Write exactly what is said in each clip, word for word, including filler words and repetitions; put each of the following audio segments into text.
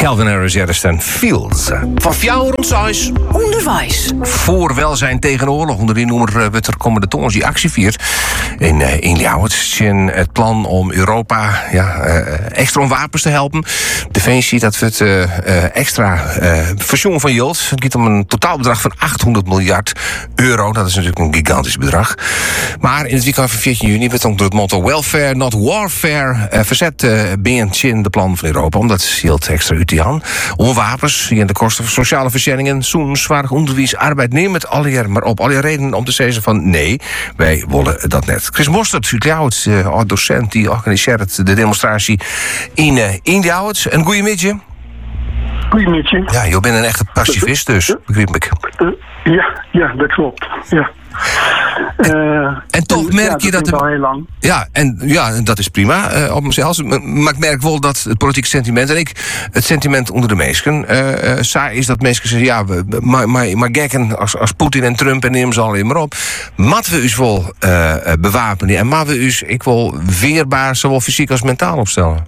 Calvin Harris, Addison Fields. Van jou rond Sais. Onderwijs. Voor welzijn tegen oorlog. Onder die noemer uh, wordt er komende tongens die actie viert. In uh, in Ljouwert. Het plan om Europa ja, uh, extra om wapens te helpen. Defensie, dat wordt uh, uh, extra uh, verjongen van Jult. Het gaat om een totaalbedrag van achthonderd miljard euro. Dat is natuurlijk een gigantisch bedrag. Maar in het weekend van veertien juni werd onder het motto welfare, not warfare uh, verzet uh, in de plan van Europa. Omdat hield extra uit die hand. Onwapens, die in de kosten van sociale voorzieningen, zo'n zwaar onderwijs, arbeid, neem het alweer maar op. Alle redenen om te zeggen van nee, wij willen dat net. Chris Mostert, uit Ljouwert, uh, docent, die organiseert de demonstratie in uh, in Ljouwert. Een goeiemiddag. Goeiemiddag. Ja, je bent een echte pacifist dus, begrijp ik. Uh, ja, ja, dat klopt. Ja. En, uh, en toch en, merk ja, je dat... dat de, al heel lang. Ja, en ja, dat is prima uh, op mezelf. Maar ik merk wel dat het politieke sentiment... en ik, het sentiment onder de mensen... Uh, uh, saai is dat mensen zeggen... ja, we, maar, maar, maar gekken als, als Poetin en Trump en neem ze alleen maar op... mat we us wel uh, bewapenen... en maar we us, ik wil weerbaar... zowel fysiek als mentaal opstellen.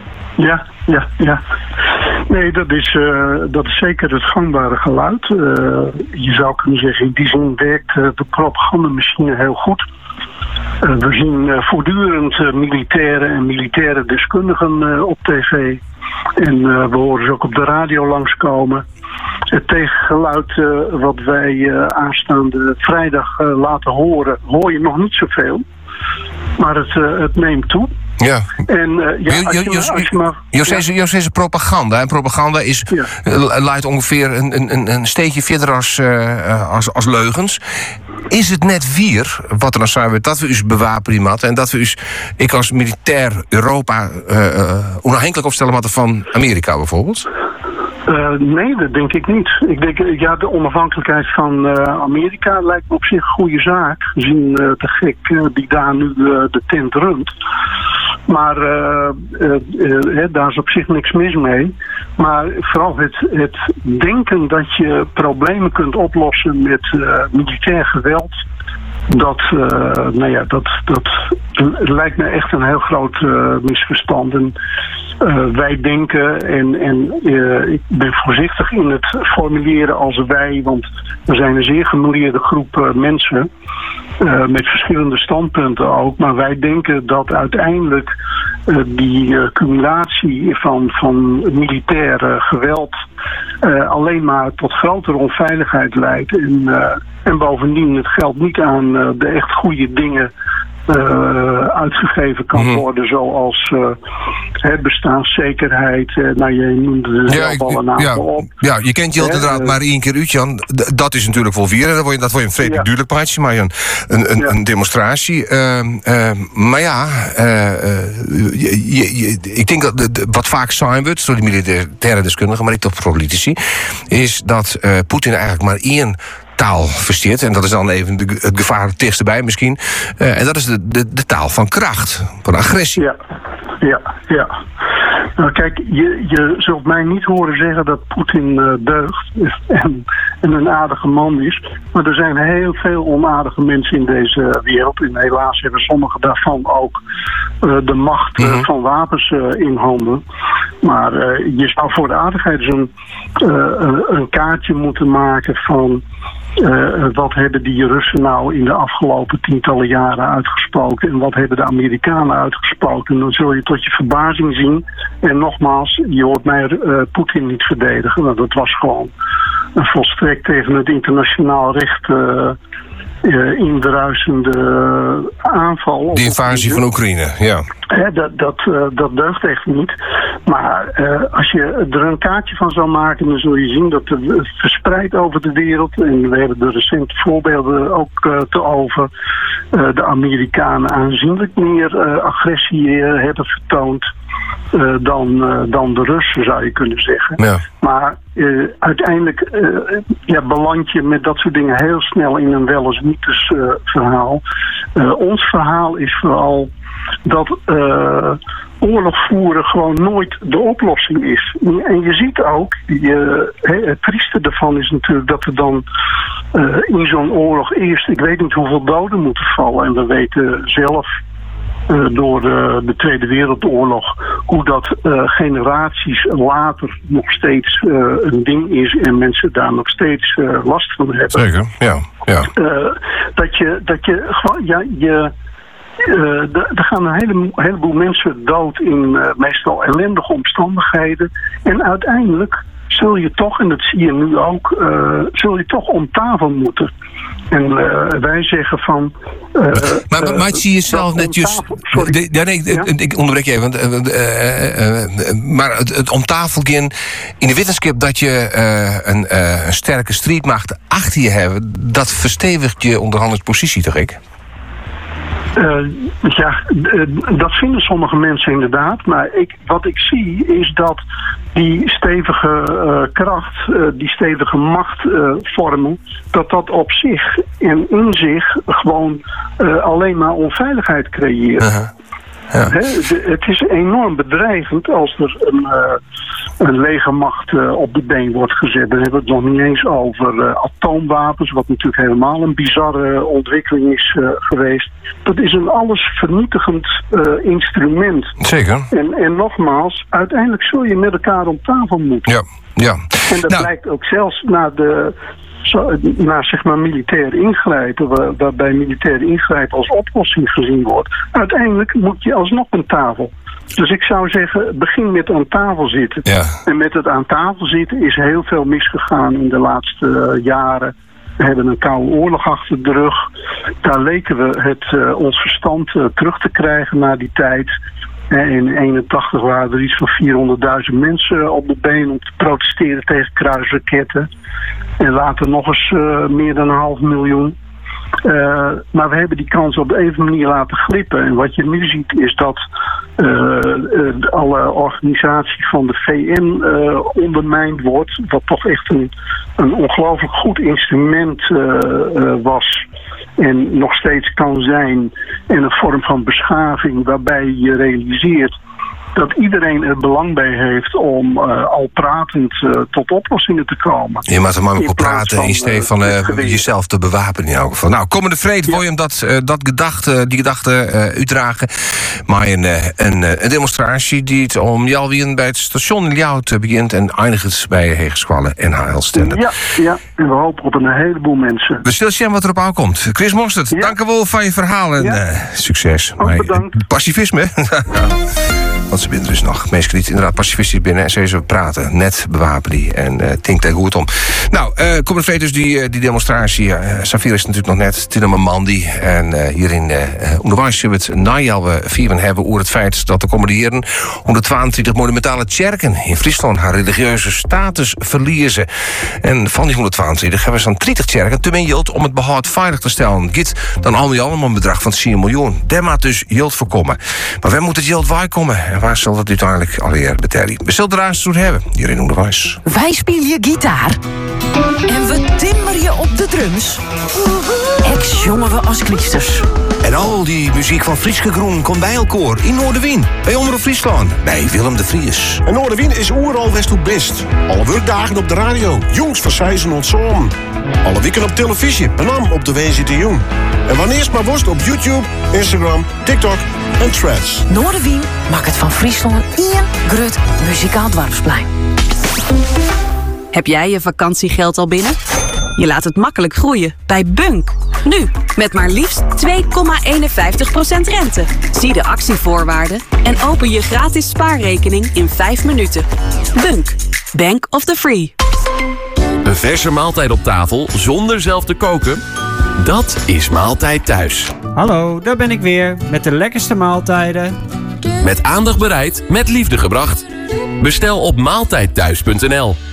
Ja, ja, ja. Nee, dat is, uh, dat is zeker het gangbare geluid. Uh, je zou kunnen zeggen, in die zin werkt uh, de propagandamachine heel goed. Uh, we zien uh, voortdurend uh, militairen en militaire deskundigen uh, op tv. En uh, we horen ze ook op de radio langskomen. Het tegengeluid uh, wat wij uh, aanstaande vrijdag uh, laten horen, hoor je nog niet zoveel. Maar het, uh, het neemt toe. Ja. En uh, ja, als je, je, als je maar... Je zegt propaganda. En propaganda is, ja. uh, leidt ongeveer een, een, een steekje verder als, uh, als, als leugens. Is het net weer, wat er dan zijn we, dat we us bewapenen moeten en dat we us, ik als militair Europa, uh, uh, onafhankelijk opstellen moeten van Amerika bijvoorbeeld? Uh, nee, dat denk ik niet. Ik denk, ja, de onafhankelijkheid van uh, Amerika lijkt me op zich een goede zaak. Gezien uh, de gek uh, die daar nu uh, de tent runt. Maar uh, uh, uh, daar is op zich niks mis mee. Maar vooral het, het denken dat je problemen kunt oplossen met uh, militair geweld... Dat, uh, nou ja, dat, dat lijkt me echt een heel groot uh, misverstand. En, uh, wij denken, en, en uh, ik ben voorzichtig in het formuleren als wij, want we zijn een zeer gemeleerde groep uh, mensen, uh, met verschillende standpunten ook. Maar wij denken dat uiteindelijk uh, die uh, cumulatie van, van militair uh, geweld uh, alleen maar tot grotere onveiligheid leidt. En, uh, En bovendien, het geldt niet aan uh, de echt goede dingen uh, uitgegeven kan mm-hmm. worden, zoals uh, het bestaanszekerheid. Uh, nou, je noemde er ja, zelf al een aantal ja, op. Ja, je kent je inderdaad uh, maar één keer uit, Jan. D- dat is natuurlijk wel vieren. Dat word je, dat word je een vredelijk ja. duurlijk praatje, maar een, een, een, ja. een demonstratie. Uh, uh, maar ja, uh, uh, je, je, je, ik denk dat de, de, wat vaak zijn wordt, door die militaire deskundigen, maar ik toch politici, is dat uh, Poetin eigenlijk maar één taal versteert. En dat is dan even de, het gevaar het dichtst erbij misschien. Uh, en dat is de, de, de taal van kracht, van agressie. Ja, ja, ja. Nou kijk, je, je zult mij niet horen zeggen dat Poetin uh, deugt en, en een aardige man is. Maar er zijn heel veel onaardige mensen in deze wereld. En helaas hebben sommigen daarvan ook uh, de macht uh, mm-hmm. van wapens uh, in handen. Maar uh, je zou voor de aardigheid eens een, uh, een kaartje moeten maken van... Uh, wat hebben die Russen nou in de afgelopen tientallen jaren uitgesproken en wat hebben de Amerikanen uitgesproken? Dan zul je tot je verbazing zien. En nogmaals, je hoort mij uh, Poetin niet verdedigen. Want dat was gewoon een volstrekt tegen het internationaal recht uh, uh, indruisende uh, aanval. Die invasie van Oekraïne, ja. He, dat, dat, uh, dat deugt echt niet. Maar uh, als je er een kaartje van zou maken, dan zul je zien dat het verspreid over de wereld, en we hebben de recente voorbeelden ook uh, te over, uh, de Amerikanen aanzienlijk meer uh, agressie uh, hebben vertoond uh, dan, uh, dan de Russen, zou je kunnen zeggen. Ja. Maar uh, uiteindelijk uh, ja, beland je met dat soort dingen heel snel in een wel eens mythes uh, verhaal. Uh, ons verhaal is vooral dat uh, oorlog voeren gewoon nooit de oplossing is. En je ziet ook, je, het trieste ervan is natuurlijk dat er dan uh, in zo'n oorlog eerst, ik weet niet hoeveel doden moeten vallen. En we weten zelf uh, door uh, de Tweede Wereldoorlog, hoe dat uh, generaties later nog steeds uh, een ding is en mensen daar nog steeds uh, last van hebben. Zeker, ja. ja. Uh, dat je, dat je gewoon, ja, je. Uh, er gaan een hele, heleboel mensen dood in uh, meestal ellendige omstandigheden. En uiteindelijk zul je toch, en dat zie je nu ook, uh, zul je toch om tafel moeten. En uh, wij zeggen van... Uh, maar, maar, maar het zie je zelf net just... De, ja, nee, ja? Ik onderbreek je even. Uh, uh, uh, maar het, het om tafel gaan in de wetenschap dat je uh, een, uh, een sterke strijdmacht achter je hebt, dat verstevigt je onderhandelingspositie, toch ik? Uh, ja, uh, dat vinden sommige mensen inderdaad. Maar ik, wat ik zie is dat die stevige uh, kracht, uh, die stevige macht uh, vormen, dat dat op zich en in zich gewoon uh, alleen maar onveiligheid creëert. Uh-huh. Ja. He, de, het is enorm bedreigend als er een, uh, een legermacht uh, op de been wordt gezet. Dan hebben we het nog niet eens over uh, atoomwapens, wat natuurlijk helemaal een bizarre ontwikkeling is uh, geweest. Dat is een alles vernietigend uh, instrument. Zeker. En, en nogmaals, uiteindelijk zul je met elkaar om tafel moeten. Ja, ja. En dat nou. blijkt ook zelfs na de... Zo, naar zeg maar militair ingrijpen, waar, waarbij militair ingrijpen als oplossing gezien wordt. Uiteindelijk moet je alsnog aan tafel. Dus ik zou zeggen, begin met aan tafel zitten. Ja. En met het aan tafel zitten is heel veel misgegaan in de laatste uh, jaren. We hebben een koude oorlog achter de rug. Daar leken we het uh, ons verstand uh, terug te krijgen na die tijd. In eenentachtig waren er iets van vierhonderdduizend mensen op de been om te protesteren tegen kruisraketten. En later nog eens uh, meer dan een half miljoen. Uh, maar we hebben die kans op de een of andere manier laten glippen. En wat je nu ziet is dat uh, uh, alle organisatie van de V N uh, ondermijnd wordt. Wat toch echt een, een ongelooflijk goed instrument uh, uh, was. En nog steeds kan zijn. En een vorm van beschaving waarbij je realiseert dat iedereen er belang bij heeft om uh, al pratend uh, tot oplossingen te komen. Je moet er maar met praten in steeds van uh, jezelf te bewapenen in elk geval. Nou, komende vrede ja. wil je hem dat, uh, dat gedachte, die gedachte uh, uitdragen. Maar een, uh, een, uh, een demonstratie die het om Jalwien bij het station in Ljouwt begint en eindigt bij Hegerskwallen en Haelstende. Ja, ja, en we hopen op een heleboel mensen. We stil zien wat erop aankomt. Chris Mostert, ja. dank u wel van je verhaal en ja. uh, succes. Ook bedankt. Maar, pacifisme. Want ze binnen dus nog. Mensen niet inderdaad pacifistisch binnen en ze even praten. Net bewapen die en uh, denk daar goed om. Nou, uh, kom er dus die, die demonstratie. Uh, Safir is natuurlijk nog net. Tinema Mandi. En uh, hier in uh, onderwijs zullen we het najaar vieren hebben over het feit dat de komende jaren honderdtwaalfentwintig monumentale kerken in Friesland haar religieuze status verliezen. En van die honderdtwaalfentwintig hebben we zo'n dertig kerken te min yield om het behoud veilig te stellen. Giet dan al die allemaal een bedrag van tien miljoen. Daar moet dus yield voorkomen. Maar waar moet het yield bij komen? En waar zal dat uiteindelijk alweer betalen? We zullen er eens toe hebben, hier in onderwijs. Wij spelen je gitaar. En we timmeren je op de drums. Ex jongen we als klieksters. En al die muziek van Frieske Groen komt bij elkaar in Noorderwien. Bij Omroep Friesland. Bij Willem de Vries. En Noorderwien is oeral west hoe best. Alle werkdagen op de radio. Jongs van Seizen ontzoom. Alle weken op televisie. En dan op de W Z T Jong. En wanneer maar worst op YouTube, Instagram, TikTok en Threads. Noorderwien maakt het van Friesland één grut muzikaal dorpsplein. Heb jij je vakantiegeld al binnen? Je laat het makkelijk groeien bij Bunk. Nu, met maar liefst twee komma eenenvijftig procent rente. Zie de actievoorwaarden en open je gratis spaarrekening in vijf minuten. Bunk. Bank of the Free. Een verse maaltijd op tafel zonder zelf te koken? Dat is Maaltijd Thuis. Hallo, daar ben ik weer met de lekkerste maaltijden. Met aandacht bereid, met liefde gebracht. Bestel op maaltijdthuis punt n l.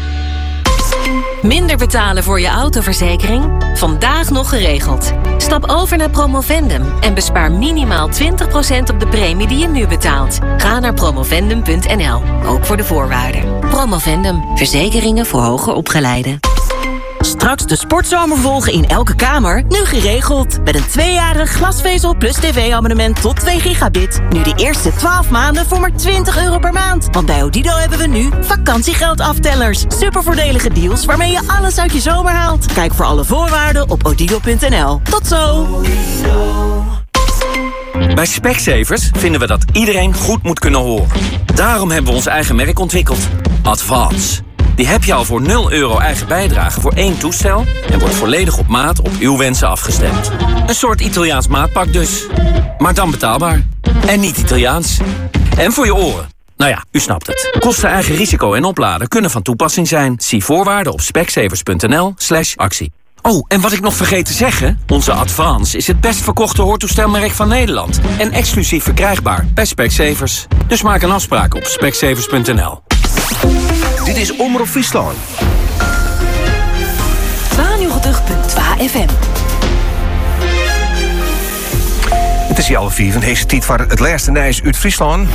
Minder betalen voor je autoverzekering? Vandaag nog geregeld. Stap over naar Promovendum en bespaar minimaal twintig procent op de premie die je nu betaalt. Ga naar promovendum punt n l, ook voor de voorwaarden. Promovendum, verzekeringen voor hoger opgeleiden. Straks de sportzomer volgen in elke kamer, nu geregeld. Met een tweejarig glasvezel plus tv-abonnement tot twee gigabit. Nu de eerste twaalf maanden voor maar twintig euro per maand. Want bij Odido hebben we nu vakantiegeldaftelers. Supervoordelige deals waarmee je alles uit je zomer haalt. Kijk voor alle voorwaarden op odido punt n l. Tot zo! Bij Specsavers vinden we dat iedereen goed moet kunnen horen. Daarom hebben we ons eigen merk ontwikkeld. Advance. Die heb je al voor nul euro eigen bijdrage voor één toestel... en wordt volledig op maat op uw wensen afgestemd. Een soort Italiaans maatpak dus. Maar dan betaalbaar. En niet Italiaans. En voor je oren. Nou ja, u snapt het. Kosten, eigen risico en opladen kunnen van toepassing zijn. Zie voorwaarden op specsavers.nl slash actie. Oh, en wat ik nog vergeet te zeggen... onze Advance is het best verkochte hoortoestelmerk van Nederland... en exclusief verkrijgbaar bij Specsavers. Dus maak een afspraak op specsavers punt n l. Dit is Omroep Friesland. tweeënnegentig punt twee F M. Het is half vier van deze tijd voor het laatste Nijs uit Friesland.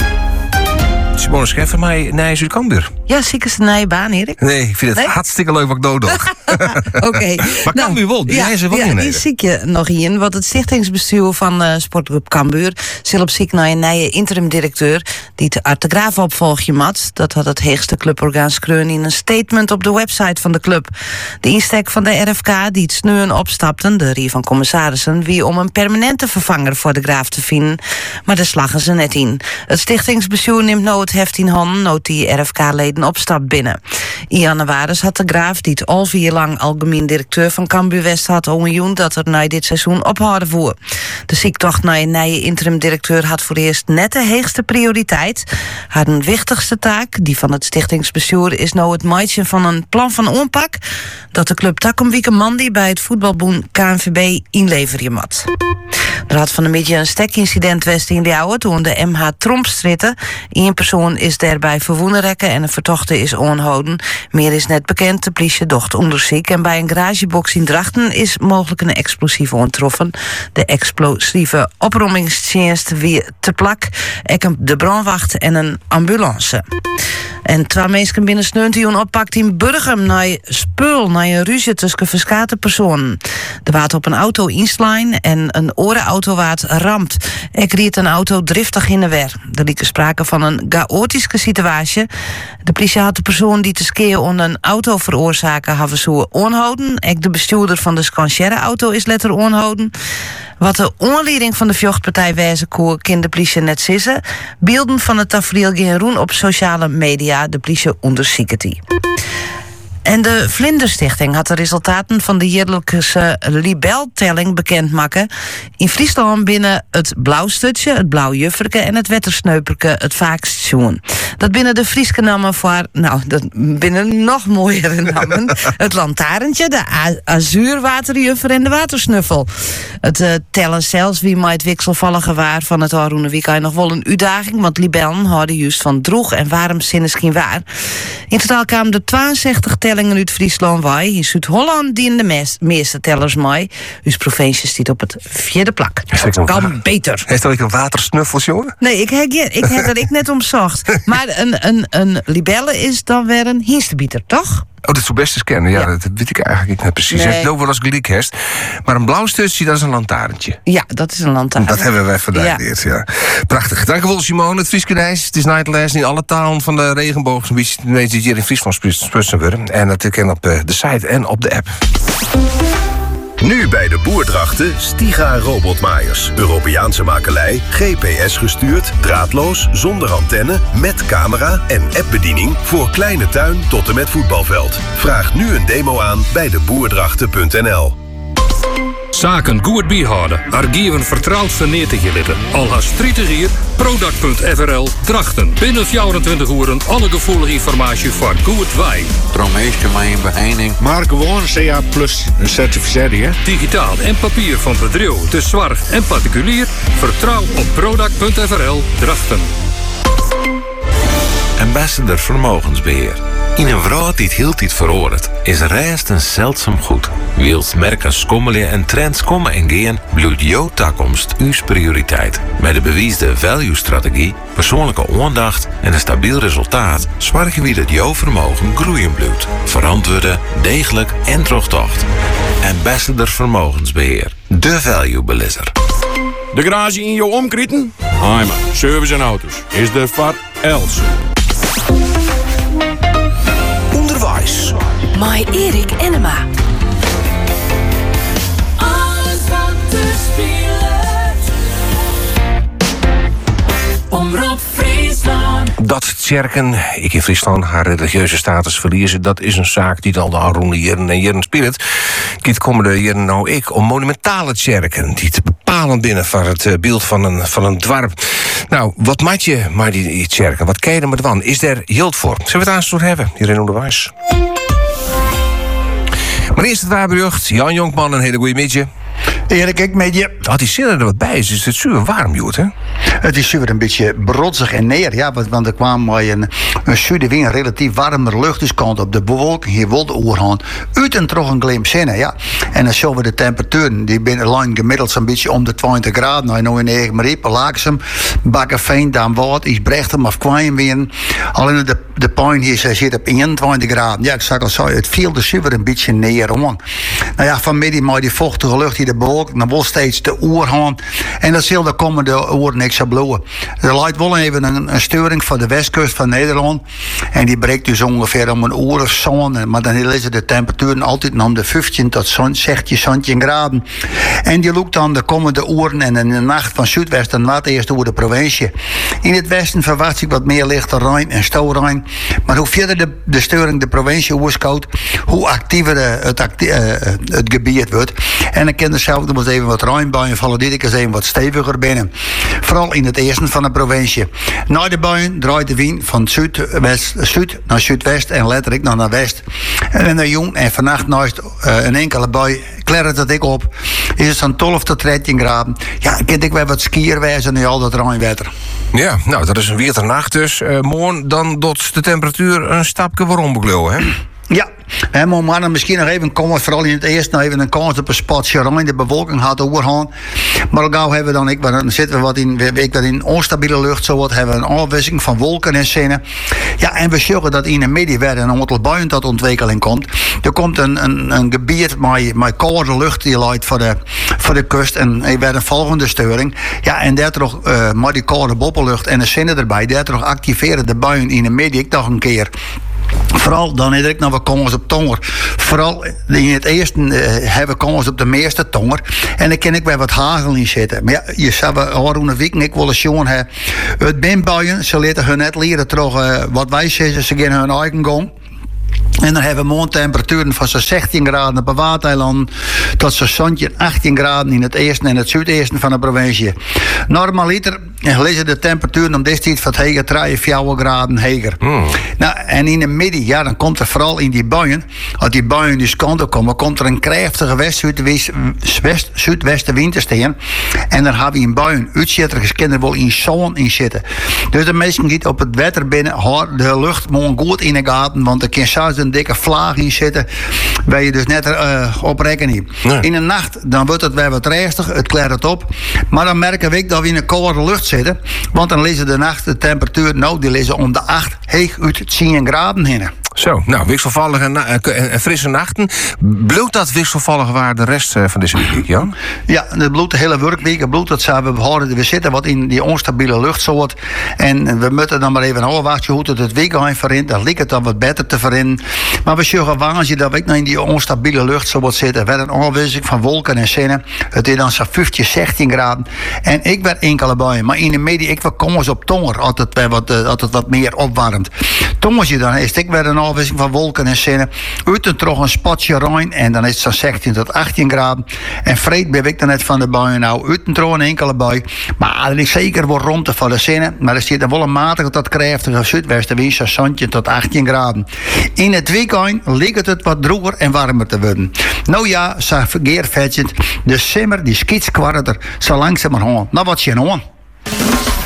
Simone Scheffer, mij Nijs uit Cambuur. Ja, ziekeste naar je baan, Erik. Nee, ik vind het nee? hartstikke leuk wat ik dood doe. Oké. Okay. Maar nou, Cambuur wel, die ja, is er wel ja, in. Die zie je nog in, want het stichtingsbestuur van uh, Sportclub Cambuur zal op zoek naar een nieuwe interim-directeur die de Art de Graaf opvolgje mat. Dat had het hoogste cluborgaan schreeuwen in een statement op de website van de club. De insteek van de R F K die het sneuwen opstapten, de Rie van Commissarissen, wie om een permanente vervanger voor de Graaf te vinden. Maar daar slagen ze net in. Het stichtingsbestuur neemt nou het heft in handen, nooit die R F K-leden opstap binnen. In januari had de Graaf, die het al vier jaar lang algemeen directeur van Cambuur West had, ongejoen dat er na dit seizoen ophouden voor. De ziektocht naar een nieuwe interim-directeur had voor eerst net de hoogste prioriteit. Haar een wichtigste taak, die van het stichtingsbestuur, is nou het maken van een plan van aanpak dat de club Takkumwieke Mandi bij het voetbalboen K N V B inleveren moet. Er had van de middag een stekincident west in Ljouwen toen de M H Trompstritten. Eén persoon is daarbij verwonnen rekken en een vertochte is onhouden. Meer is net bekend, de politie docht onderzoek. En bij een garagebox in Drachten is mogelijk een explosief ontroffen. De explosieve oprommingsdienst weer te plak. Ek de brandwacht en een ambulance. En twee mensen binnen Sneuntion oppakt in Burgum naar spul, naar een ruzie tussen verschillende personen. Er waard op een auto inslaan en een orenauto waard rampt. Ik reed een auto driftig in de weg. Er liep sprake van een chaotische situatie. De politie had de persoon die te skeer onder een auto veroorzaken hebben zo onhouden. Ook de bestuurder van de Scancière auto is letter onhouden. Wat de aanleiding van de vechtpartij wijze koer kan de politie net sissen. Beelden van het tafereel gaan roen op sociale media. De politie onderzoekt die. En de Vlinderstichting had de resultaten van de jaarlijkse libeltelling bekendmaken. In Friesland binnen het blauwstutje, het blauwjufferke en het wettersneuperke het vaakst zoen. Dat binnen de Frieske namen voor, nou, dat binnen nog mooiere namen. Het lantaarntje, de azuurwaterjuffer en de watersnuffel. Het uh, tellen zelfs wie mij het wisselvallige waar van het Haroene Weekend nog wel een uitdaging, want libellen houden juist van droeg en warm zinneskin waar. In totaal kwamen er tweeënzestig tellingen uit Friesland bij. In Zuid-Holland dienen de meest, meeste tellers mee. Dus provincie stiet op het vierde plak. Dat kan beter. Heeft dat ik een watersnuffels, jongen? Nee, ik heb, ik heb er ik net om zocht. Maar een, een, een libelle is dan weer een hinstebieter, toch? Oh, dat zou best eens kennen. Ja, ja, dat weet ik eigenlijk niet precies. Nee. Het loopt wel als glikhest. Maar een blauw stukje, dat is een lantaarntje. Ja, dat is een lantaarn. Dat hebben we even geleerd, ja. ja. Prachtig. Dankjewel, Simone. Het Frieske Nijs. Het is na het lezen in alle talen van de regenboog. Zo'n beetje mensen die hier in Friesland spussen worden. En dat ken op de site en op de app. Nu bij de Boerdrachten Stiga robotmaaiers. Europeaanse makelij, G P S gestuurd, draadloos, zonder antenne, met camera en appbediening voor kleine tuin tot en met voetbalveld. Vraag nu een demo aan bij de boerdrachten punt n l. Zaken goed bijhouden. Archieven vertrouwd vernietigd litten. Al haar strieten hier. Product punt f r l Drachten. Binnen vierentwintig uur alle gevoelige informatie voor goed wij. Droommeester mij een beëindiging. Maar gewoon C A plus een certificaat, hè? Digitaal en papier van bedrijf, de zwaar en particulier. Vertrouw op Product punt f r l Drachten. Ambassador Vermogensbeheer. In een vrouw die het heel tijd veroordeelt, is reist een zeldzaam goed. Wilt merken schommelen en trends komen en gaan, bloeit jouw toekomst uw prioriteit. Met de bewiesde value-strategie, persoonlijke aandacht en een stabiel resultaat zorgen we dat jouw vermogen groeien blijft. Verantwoorden, degelijk en terugtocht. Ambassador Vermogensbeheer. De value-belisser. De garage in jouw omkritten? Heimer, service en auto's. Is de var Els. Onderwijs. My Erik Enema. Alles wat te spelen. Dat Tjerken, ik in Friesland, haar religieuze status verliezen, dat is een zaak die al de Aroende jaren en jaren speelt. Kiet komende jaren nou ik om monumentale Tjerken, die te bepalen binnen van het beeld van een, van een dorp. Nou, wat maak je maar die, die Tjerken? Wat kan je er met van? Is er yield voor? Zullen we het aan soort hebben hier in Onderwijs? Maar eerst het waarbericht. Jan Jonkman, een hele goede middag. Erik, ik met je. Had die zin er wat bij is, is het zuur warm, Joet, hè? Het is zuur een beetje brodzig en neer, ja, want, want er kwam bij een, een zuidenwind, relatief warmer lucht, dus kant op de bewolking hier wilde oorgaan. Uit en terug een glimp zinnen, ja. En dan zullen we de temperaturen, die binnen lang gemiddeld zo'n beetje om de twintig graden, nou, nou in negen maar riepen, laaksem, bakken fijn, dan wat, is brechtem of kwijn weer. Alleen de, de pijn hier zit op eenentwintig graden. Ja, ik zag al zo, het viel de zuur een beetje neer, man. Nou ja, vanmiddag maar die vochtige lucht die de bewolking, dan wil steeds de oer gaan. En dat zal de komende oer niks aan bloeien. Er lijkt wel even een, een sturing van de westkust van Nederland. En die breekt dus ongeveer om een uur of zo. Maar dan is de temperatuur altijd om de vijftien tot zestien, zestien graden. En die loopt dan de komende uren en in de nacht van zuidwest en wat eerst door de provincie. In het westen verwacht ik wat meer lichte Rijn en Stoorijn. Maar hoe verder de, de sturing de provincie oerskoot, hoe actiever het, actie, uh, het gebied wordt. En dan kan er zelf er moet even wat ruimbuien vallen, dit keer even wat steviger binnen. Vooral in het eerste van de provincie. Na de buien draait de wind van zuidwest, zuid naar zuidwest en letterlijk naar naar west. En dan jong en vannacht naast uh, een enkele bui klert het ik op. Is het zo'n twaalf tot dertien graden. Ja, kan ik wel wat skier wijzen en al dat ruimwetter. Ja, nou dat is een winternacht dus. Uh, morgen dan tot de temperatuur een stapje waarom begleuwen, hè? Ja, en maar mannen misschien nog even komen, vooral in het eerste nog even een kans op een spatje in de bewolking gaat overgaan. Maar al gauw hebben we dan, ik, dan zitten we wat in, ik wat in onstabiele lucht, zo wat hebben we een afwisseling van wolken en zinnen. Ja, en we zorgen dat in de midden weer een aantal buien tot ontwikkeling komt. Er komt een, een, een gebied met, met koude lucht die leidt voor de, voor de kust en er werd een volgende storing. Ja, en daardoor uh, met die koude boppellucht en de zinnen erbij, daardoor activeren de buien in de midden ik nog een keer. Vooral dan heb ik nog wat kans op tonger. Vooral in het eerste uh, hebben we kans op de meeste tonger. En dan kan ik bij wat hagel in zitten. Maar ja, je zou wel een week ik wil eens jongen hebben. Het binbuien, ze laten hun net leren terug uh, wat wij zeggen, ze gaan hun eigen gang. En dan hebben we morgen temperaturen van zo'n zestien graden op de Watereilanden tot zo'n achttien graden in het eerste en het zuideerste van de provincie. Normaliter liggen de temperaturen om deze tijd van het hege drie, vier graden heger. Mm. Nou, en in de midden, ja, dan komt er vooral in die buien, als die buien die kant op komen, komt er een krachtige west-zuidwestenwind te staan. En dan hebben we in buien uitzitters kunnen er wel in zon in zitten. Dus de mensen die op het wetter binnen, houden de lucht morgen goed in de gaten, want er kan zelfs een dikke vlaag in zitten, waar je dus net uh, op rekening. Nee. In de nacht dan wordt het weer wat rustig, het klert het op. Maar dan merken we dat we in een koude lucht zitten, want dan lezen de nacht de temperatuur, nou, die lezen om de acht, heeg uit tien graden heen. Zo, nou, wisselvallige na- en frisse nachten. Bloedt dat wisselvallig waar de rest uh, van deze week, Jan? Ja, het bloedt de hele werkweek. Het bloedt dat we behouden. We zitten wat in die onstabiele lucht zo wat. En we moeten dan maar even afwachten hoe het het week aan verrint. Dan lijkt het dan wat beter te verrinnen. Maar we zeggen waanzin dat we ik nou in die onstabiele lucht zo wat zitten. We hebben een afwisseling van wolken en zinnen. Het is dan zo'n vijftien, zestien graden. En ik werd enkele buien. Maar in de media, ik was komens op tonger. Als het wat, uh, het wat meer opwarmt. Tongers dan is ik werd een afwisseling van wolken en zinnen. Uit en terug een spatje Rijn. En dan is het zo'n zestien tot achttien graden. En vreed ben ik dan net van de buien. Nou, uit en terug een enkele bui. Maar er is zeker wel rondte van de zinnen. Maar er zit dan wel een matige tot krachtige zuidwestenwind. Zo'n zestien tot achttien graden. In het weekend lijkt het wat droger en warmer te worden. Nou ja, zo vergeer vetjend. De simmer die schiets kwarter. Zo langzamerhand. Nou wat je nou.